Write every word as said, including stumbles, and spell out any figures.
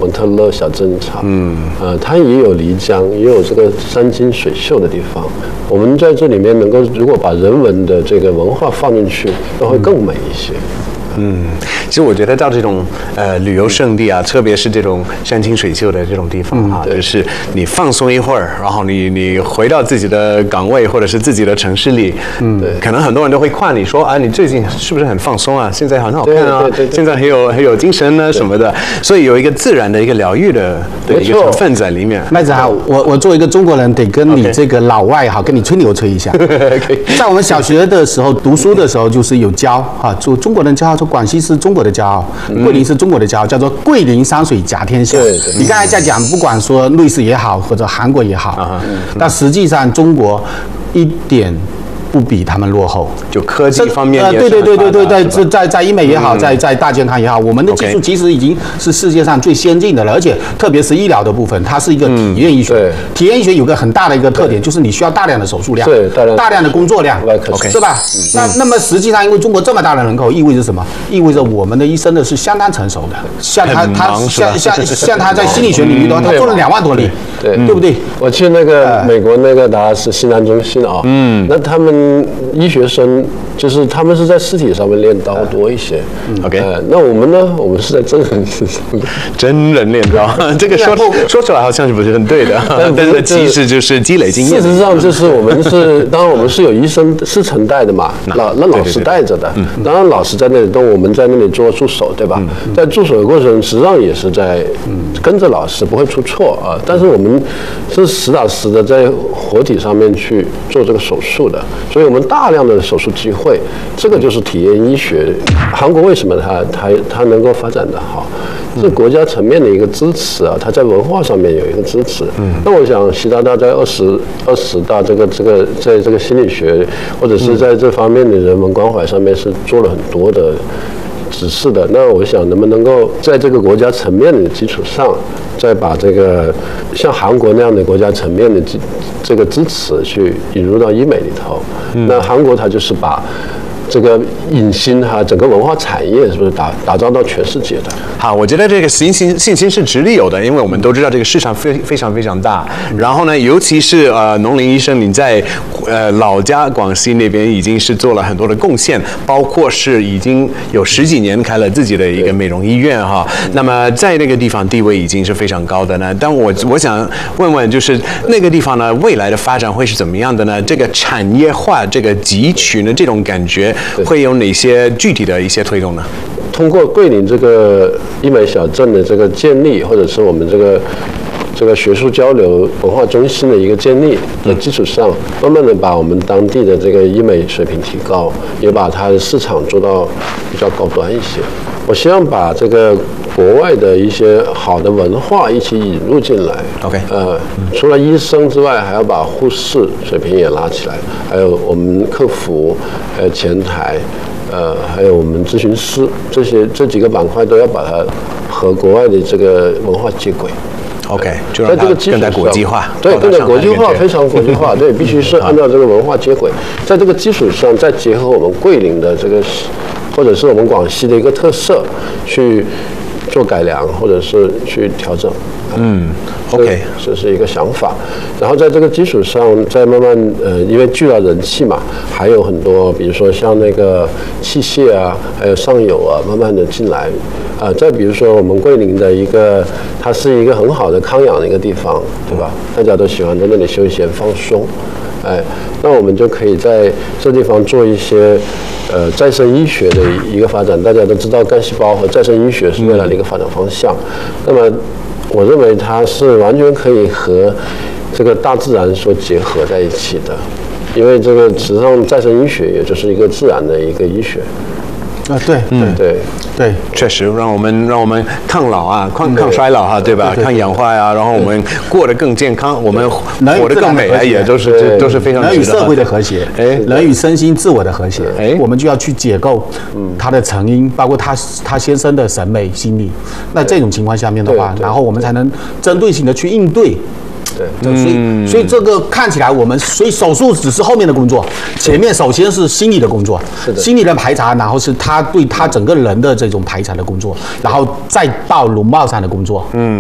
蒙特勒小针草，嗯，呃，它也有漓江，也有这个山清水秀的地方。我们在这里面能够，如果把人文的这个文化放进去，那会更美一些。 嗯，其实我觉得到这种呃旅游胜地啊，特别是这种山清水秀的这种地方啊，嗯、就是你放松一会儿，然后你你回到自己的岗位或者是自己的城市里，嗯，可能很多人都会夸你说啊，你最近是不是很放松啊？现在很好看啊，对对对对，现在很有很有精神呢什么的，所以有一个自然的一个疗愈的的一个成分在里面。 麦子好，我我作为一个中国人，得跟你这个老外好跟你吹牛吹一下。在我们小学的时候读书的时候，就是有教啊，就中国人教。说广西是中国的骄傲，桂林是中国的骄傲，叫做桂林山水甲天下。对对，你刚才在讲，不管说瑞士也好，或者韩国也好，但实际上中国一点不比他们落后， 就科技方面也是、呃、对对对对对对，在在在医美也好，在在大健康也好，我们的技术其实已经是世界上最先进的了，而且特别是医疗的部分，它是一个体验医学。嗯、体验医学有个很大的一个特点，就是你需要大量的手术量， 对，大量大量的工作量 ，OK， 是吧？嗯、那那么实际上，因为中国这么大的人口，意味着什么？意味着我们的医生呢是相当成熟的，像他他像像像他在心理学领域的话，他做了两万多例， 对对不对？ 我去那个美国那个达拉斯西南中心啊，嗯，那他们。医学生就是他们是在尸体上面练刀多一些 ，OK， 呃，那我们呢？我们是在真人身上， 真人练刀，这个说说出来好像是不是很对的，但但是其实就是积累经验。 事实上，就是我们是，当然我们是有医生师承带的嘛，老那老师带着的，当然老师在那里动，我们在那里做助手，对吧？在助手的过程，实际上也是在跟着老师，不会出错啊。但是我们是实打实的在活体上面去做这个手术的，所以我们大量的手术机会。这个就是体验医学。韩国为什么它它它能够发展得好？是国家层面的一个支持啊，它在文化上面有一个支持。嗯，那我想习大大在二十二十大这个这个在这个心理学或者是在这方面的人文关怀上面是做了很多的指示的。那我想能不能够在这个国家层面的基础上，再把这个像韩国那样的国家层面的这个支持去引入到医美里头。嗯、那韩国它就是把这个影星哈，整个文化产业是不是打打造到全世界的？ 好，我觉得这个信心信心是直立有的，因为我们都知道这个市场非非常非常大。然后呢，尤其是呃农林医生，你在呃老家广西那边已经是做了很多的贡献，包括是已经有十几年开了自己的一个美容医院哈。那么在那个地方地位已经是非常高的呢。但我我想问问，就是那个地方呢，未来的发展会是怎么样的呢？这个产业化、这个集群的这种感觉。会有哪些具体的一些推动呢？ 通过桂林这个医美小镇的这个建立，或者是我们这个这个学术交流文化中心的一个建立的基础上，慢慢的把我们当地的这个医美水平提高，也把它的市场做到比较高端一些。我希望把这个国外的一些好的文化一起引入进来。 OK， 呃，除了医生之外，还要把护士水平也拉起来，还有我们客服，还有前台，呃，还有我们咨询师，这些这几个板块都要把它和国外的这个文化接轨。 OK， 就让它更加国际化， 对，更加国际化，非常国际化，对，必须是按照这个文化接轨，在这个基础上，再结合我们桂林的这个，或者是我们广西的一个特色，去做改良，或者是去调整。 嗯 ，OK， 这是一个想法。然后在这个基础上，再慢慢呃，因为聚了人气嘛，还有很多，比如说像那个器械啊，还有上游啊，慢慢的进来。啊、呃，再比如说我们桂林的一个，它是一个很好的康养的一个地方，对吧？大家都喜欢在那里休闲放松。哎，那我们就可以在这地方做一些呃再生医学的一个发展。大家都知道干细胞和再生医学是未来的一个发展方向。那么我认为它是完全可以和这个大自然所结合在一起的，因为这个实际上再生医学也就是一个自然的一个医学。 啊，对，嗯， 对， 对， 确实让我们让我们抗老啊，抗抗衰老哈，对吧？抗氧化呀，然后我们过得更健康，我们活得更美啊，也都是都是非常人与社会的和谐，哎，人与身心自我的和谐，哎，我们就要去解构它的成因，包括他他先生的审美心理。那这种情况下面的话，然后我们才能针对性的去应对。对，所以所以这个看起来我们，所以手术只是后面的工作，前面首先是心理的工作，心理的排查，然后是他对他整个人的这种排查的工作，然后再到容貌上的工作。嗯。